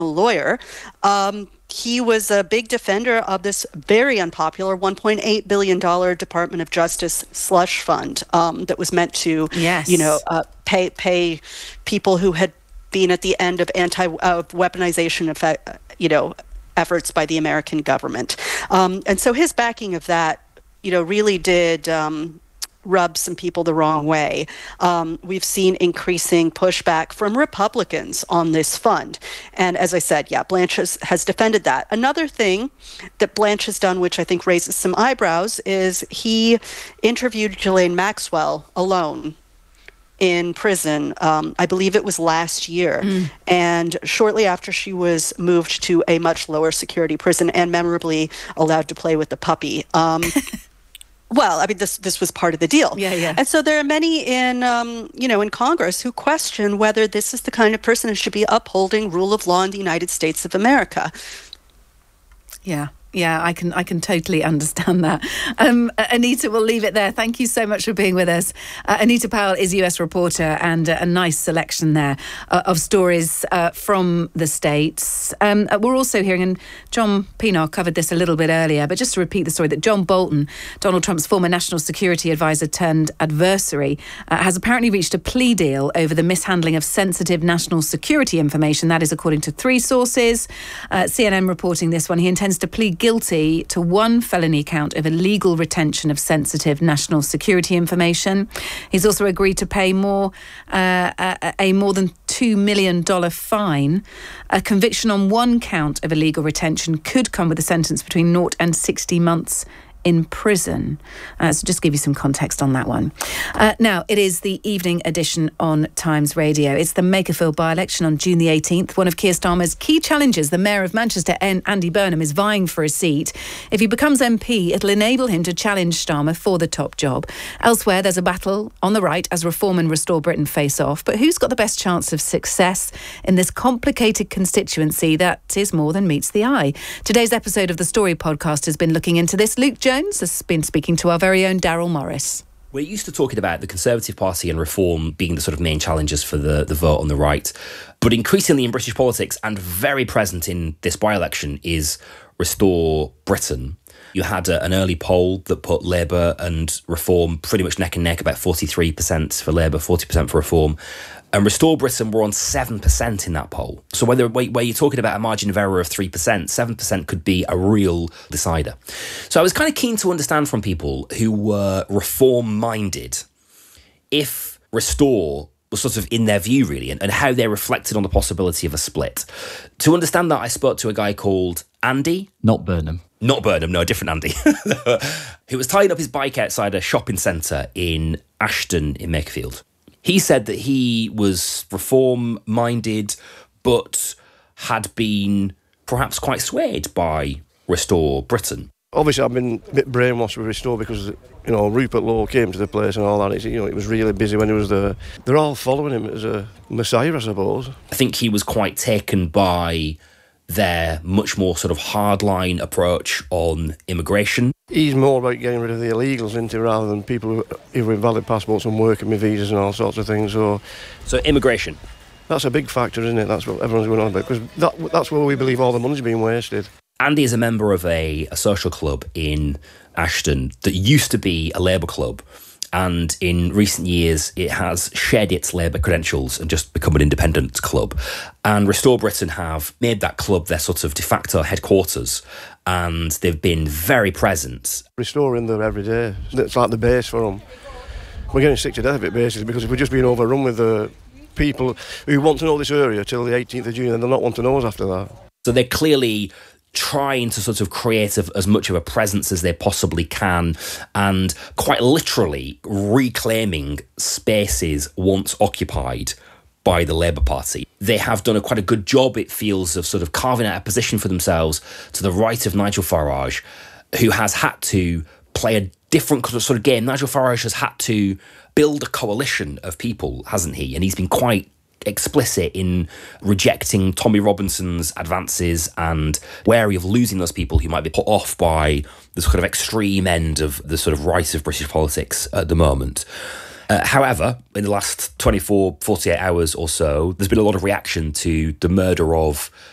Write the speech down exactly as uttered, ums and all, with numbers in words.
lawyer. Um, he was a big defender of this very unpopular one point eight billion dollars Department of Justice slush fund um, that was meant to, yes. you know, uh, pay pay people who had been at the end of anti-weaponization uh, effect, you know, efforts by the American government. Um, and so his backing of that, you know, really did um, rub some people the wrong way. Um, we've seen increasing pushback from Republicans on this fund. And as I said, yeah, Blanche has, has defended that. Another thing that Blanche has done, which I think raises some eyebrows, is he interviewed Ghislaine Maxwell alone in prison. Um, I believe it was last year. Mm. And shortly after she was moved to a much lower security prison and memorably allowed to play with the puppy. Um, Well, I mean, this this was part of the deal. Yeah, yeah. And so there are many in, um, you know, in Congress who question whether this is the kind of person who should be upholding rule of law in the United States of America. Yeah. Yeah, I can I can totally understand that. Um, Anita, we'll leave it there. Thank you so much for being with us. Uh, Anita Powell is U S reporter, and uh, a nice selection there uh, of stories uh, from the States. Um, uh, we're also hearing, and John Pienaar covered this a little bit earlier, but just to repeat the story, that John Bolton, Donald Trump's former national security advisor turned adversary, uh, has apparently reached a plea deal over the mishandling of sensitive national security information. That is according to three sources. Uh, C N N reporting this one. He intends to plead guilty to one felony count of illegal retention of sensitive national security information. He's also agreed to pay more uh, a, a more than two million dollars fine. A conviction on one count of illegal retention could come with a sentence between zero and sixty months in prison. Uh, so just give you some context on that one. Uh, now, it is the evening edition on Times Radio. It's the Makerfield by-election on June the eighteenth. One of Keir Starmer's key challenges, the Mayor of Manchester, Andy Burnham, is vying for a seat. If he becomes M P, it'll enable him to challenge Starmer for the top job. Elsewhere, there's a battle on the right as Reform and Restore Britain face off. But who's got the best chance of success in this complicated constituency that is more than meets the eye? Today's episode of the Story podcast has been looking into this. Luke Jones has been speaking to our very own Daryl Morris. We're used to talking about the Conservative Party and Reform being the sort of main challenges for the, the vote on the right. But increasingly in British politics, and very present in this by-election, is Restore Britain. You had a, an early poll that put Labour and Reform pretty much neck and neck, about forty-three percent for Labour, forty percent for Reform. And Restore Britain were on seven percent in that poll. So whether where you're talking about a margin of error of three percent, seven percent could be a real decider. So I was kind of keen to understand from people who were reform-minded if Restore was sort of in their view, really, and, and how they reflected on the possibility of a split. To understand that, I spoke to a guy called Andy. Not Burnham. Not Burnham, no, a different Andy. Who was tying up his bike outside a shopping centre in Ashton in Makerfield. He said that he was reform-minded, but had been perhaps quite swayed by Restore Britain. Obviously, I've been a bit brainwashed with Restore because, you know, Rupert Lowe came to the place and all that. It's, you know, it was really busy when he was there. They're all following him as a messiah, I suppose. I think he was quite taken by their much more sort of hardline approach on immigration. He's more about getting rid of the illegals, isn't he, rather than people who have valid passports and working with visas and all sorts of things. So, so immigration. That's a big factor, isn't it? That's what everyone's going on about, because that, that's where we believe all the money's being wasted. Andy is a member of a, a social club in Ashton that used to be a Labour club. And in recent years, it has shed its Labour credentials and just become an independent club. And Restore Britain have made that club their sort of de facto headquarters. And they've been very present. Restore in there every day. It's like the base for them. We're getting sick to death of it, basically, because if we're just being overrun with the people who want to know this area till the eighteenth of June, then they'll not want to know us after that. So they're clearly trying to sort of create a, as much of a presence as they possibly can, and quite literally reclaiming spaces once occupied by the Labour Party. They have done a quite a good job, it feels, of sort of carving out a position for themselves to the right of Nigel Farage, who has had to play a different sort of game. Nigel Farage has had to build a coalition of people, hasn't he? And he's been quite explicit in rejecting Tommy Robinson's advances and wary of losing those people who might be put off by the sort of extreme end of the sort of right of British politics at the moment. Uh, however, in the last twenty-four, forty-eight hours or so, there's been a lot of reaction to the murder of